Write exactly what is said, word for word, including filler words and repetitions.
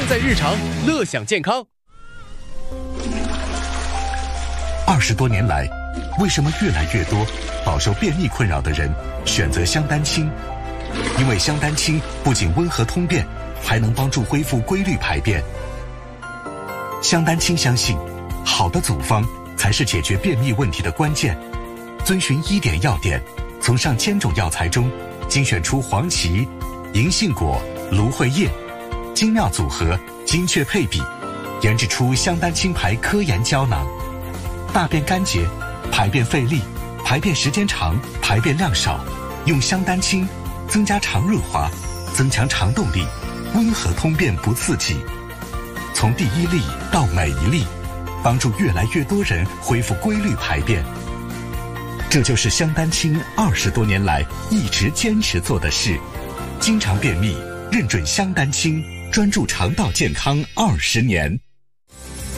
在日常，乐享健康。 二十多年来，为什么越来越多饱受便秘困扰的人选择香丹清？因为香丹清不仅温和通便，还能帮助恢复规律排便。香丹清相信，好的组方才是解决便秘问题的关键。遵循医典要点，从上千种药材中精选出黄芪、银杏果、芦荟叶，精妙组合，精确配比，研制出香丹清牌科研胶囊。大便干结、排便费力、排便时间长、排便量少，用香丹清增加肠润滑，增强肠动力，温和通便不刺激。从第一粒到每一粒，帮助越来越多人恢复规律排便。这就是香丹清二十多年来一直坚持做的事。经常便秘，认准香丹清，专注肠道健康二十年。